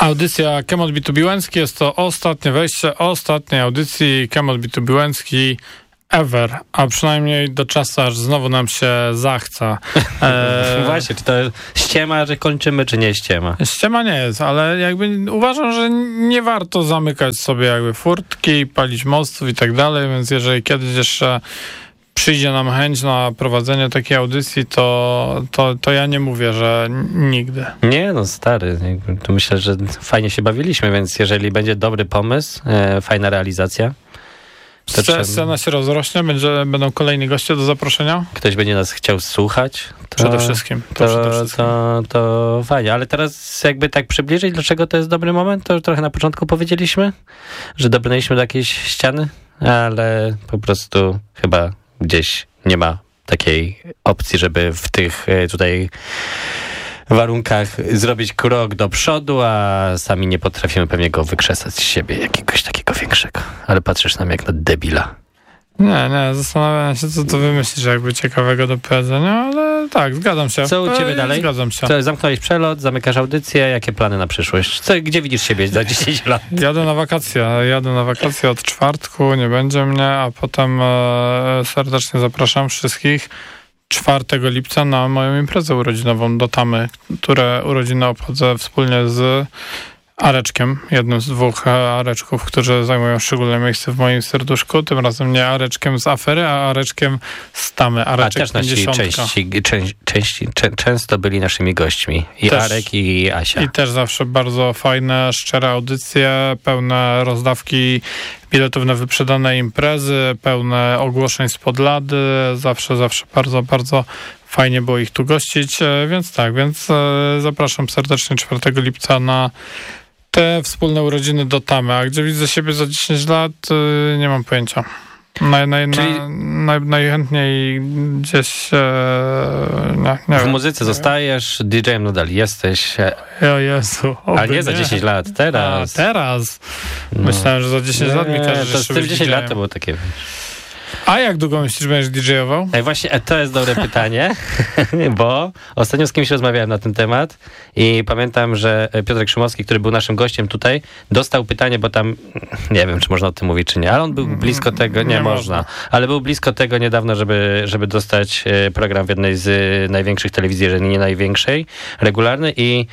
Audycja Cannot Be Too Biłęcki jest to ostatnie wejście ostatniej audycji Cannot Be Too Biłęcki ever, a przynajmniej do czasu, aż znowu nam się zachce. Właśnie, czy to ściema, że kończymy, czy nie ściema? Ściema nie jest, ale jakby uważam, że nie warto zamykać sobie jakby furtki, palić mostów i tak dalej, więc jeżeli kiedyś jeszcze przyjdzie nam chęć na prowadzenie takiej audycji, to ja nie mówię, że nigdy. Nie, no stary, to myślę, że fajnie się bawiliśmy, więc jeżeli będzie dobry pomysł, fajna realizacja, Scena się rozrośnie, będą kolejni goście do zaproszenia. Ktoś będzie nas chciał słuchać. Przede wszystkim. To fajnie, ale teraz jakby tak przybliżyć, dlaczego to jest dobry moment, to trochę na początku powiedzieliśmy, że dobrnęliśmy do jakiejś ściany, ale po prostu chyba gdzieś nie ma takiej opcji, żeby w tych tutaj warunkach zrobić krok do przodu, a sami nie potrafimy pewnie go wykrzesać z siebie jakiegoś takiego większego. Ale patrzysz nam jak na debila. Nie, zastanawiam się, co to wymyślisz jakby ciekawego do powiedzenia, ale tak, zgadzam się. Co u ciebie dalej? Zgadzam się. Co, zamknąłeś przelot, zamykasz audycję, jakie plany na przyszłość? Gdzie widzisz siebie za 10 lat? Jadę na wakacje od czwartku, nie będzie mnie, a potem serdecznie zapraszam wszystkich 4 lipca na moją imprezę urodzinową do Tamy, które urodziny obchodzę wspólnie z Areczkiem, jednym z 2 Areczków, którzy zajmują szczególne miejsce w moim serduszku. Tym razem nie Areczkiem z afery, a Areczkiem z Tamy. Areczek też nasi często byli naszymi gośćmi. I też, Arek, i Asia. I też zawsze bardzo fajne, szczere audycje, pełne rozdawki biletów na wyprzedane imprezy, pełne ogłoszeń spod lady. Zawsze bardzo, bardzo fajnie było ich tu gościć, więc zapraszam serdecznie 4 lipca na te wspólne urodziny do Tamy. A gdzie widzę siebie za 10 lat, nie mam pojęcia. Najchętniej gdzieś nie w wiem. muzyce zostajesz, DJ-em nadal jesteś. O Jezu. A nie za 10 lat, teraz. A teraz? No. Myślałem, że za 10 lat mi każesz, to z tym 10 lat to było takie... A jak długo myślisz, będziesz DJ-ował? Właśnie to jest dobre pytanie, bo ostatnio z kimś rozmawiałem na ten temat i pamiętam, że Piotrek Szumowski, który był naszym gościem tutaj, dostał pytanie, bo tam, nie wiem, czy można o tym mówić, czy nie, ale on był blisko tego, nie można, ale był blisko tego niedawno, żeby dostać program w jednej z największych telewizji, jeżeli nie największej, regularny i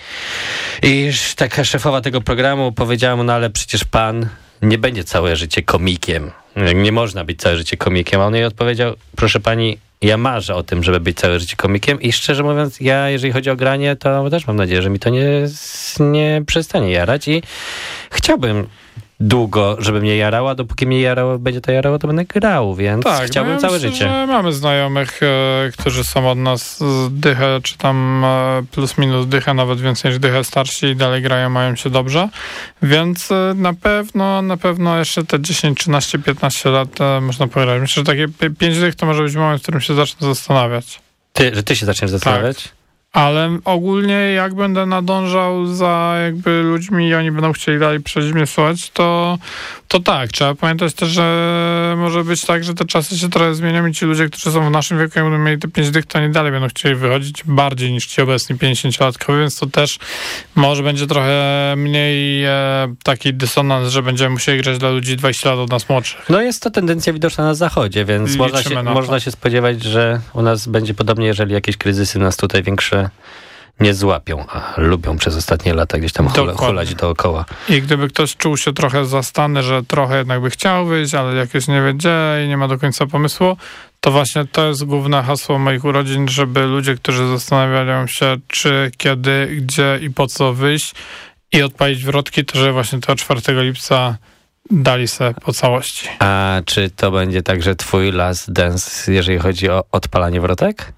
taka szefowa tego programu powiedziała mu, no ale przecież pan nie będzie całe życie komikiem. Nie można być całe życie komikiem. A on jej odpowiedział, proszę pani, ja marzę o tym, żeby być całe życie komikiem i szczerze mówiąc, ja jeżeli chodzi o granie, to też mam nadzieję, że mi to nie przestanie jarać i chciałbym długo, żeby mnie jarało, dopóki mnie jarało, będzie to jarało, to będę grał, więc chciałbym całe życie. Że mamy znajomych, którzy są od nas dychę, czy tam plus minus dychę, nawet więcej niż dychę starsi i dalej grają, mają się dobrze, więc na pewno jeszcze te 10, 13, 15 lat można pograć. Myślę, że takie 5 dych to może być moment, w którym się zacznę zastanawiać. Że ty się zaczniesz zastanawiać? Tak. Ale ogólnie jak będę nadążał za jakby ludźmi i oni będą chcieli dalej przejść mnie słuchać, to tak. Trzeba pamiętać też, że może być tak, że te czasy się trochę zmienią i ci ludzie, którzy są w naszym wieku, jak będą mieli te 5 dych, to oni dalej będą chcieli wychodzić bardziej niż ci obecni 50-latkowie, więc to też może będzie trochę mniej taki dysonans, że będziemy musieli grać dla ludzi 20 lat od nas młodszych. No jest to tendencja widoczna na zachodzie, więc można się spodziewać, że u nas będzie podobnie, jeżeli jakieś kryzysy nas tutaj większe nie złapią, a lubią przez ostatnie lata gdzieś tam hulać dookoła. I gdyby ktoś czuł się trochę zastany, że trochę jednak by chciał wyjść, ale jakieś nie wiedzie i nie ma do końca pomysłu, to właśnie to jest główne hasło moich urodzin, żeby ludzie, którzy zastanawiają się, czy, kiedy, gdzie i po co wyjść i odpalić wrotki, to że właśnie tego 4 lipca dali se po całości. A czy to będzie także twój last dance, jeżeli chodzi o odpalanie wrotek?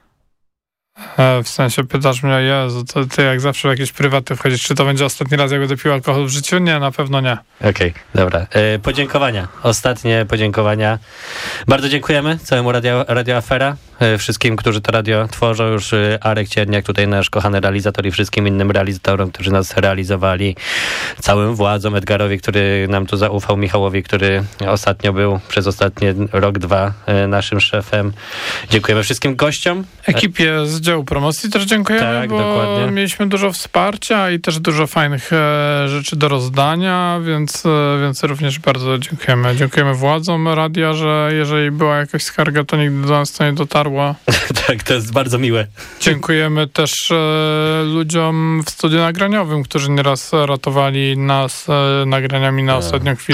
W sensie pytasz mnie, Jezu, to ty jak zawsze w jakieś prywaty wchodzisz, czy to będzie ostatni raz, jak będę pił alkohol w życiu? Nie, na pewno nie. Okej, dobra. Podziękowania. Ostatnie podziękowania. Bardzo dziękujemy całemu Radio Afera. wszystkim, którzy to radio tworzą, już Arek Cierniak, tutaj nasz kochany realizator i wszystkim innym realizatorom, którzy nas realizowali, całym władzom, Edgarowi, który nam tu zaufał, Michałowi, który ostatnio był przez ostatni rok, 2 naszym szefem. Dziękujemy wszystkim gościom. Ekipie z działu promocji też dziękujemy, tak, bo dokładnie. mieliśmy dużo wsparcia i też dużo fajnych rzeczy do rozdania, więc również bardzo dziękujemy. Dziękujemy władzom radia, że jeżeli była jakaś skarga, to nigdy do nas to nie dotarła. Tak, to jest bardzo miłe. Dziękujemy też ludziom w studiu nagraniowym, którzy nieraz ratowali nas nagraniami na ostatnią chwilę.